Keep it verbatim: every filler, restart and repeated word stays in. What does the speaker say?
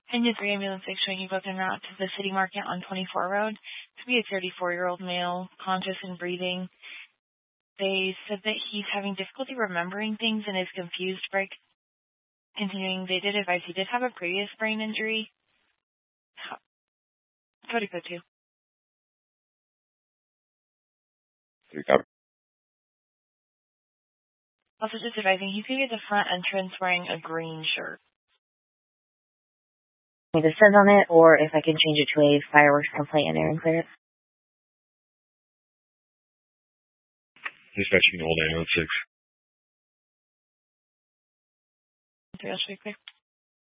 Engine three Ambulance six showing you both en route to the City Market on twenty-four Road to be a thirty-four-year-old male, conscious and breathing. They said that he's having difficulty remembering things and is confused. Break. Continuing, they did advise he did have a previous brain injury. Cody code two. Three cover. Also just advising, he's going to be at the front entrance wearing a green shirt. Either says on it, or if I can change it to a fireworks complaint and airing clearance. Dispatching old ambulance six. Three, I'll show you quick.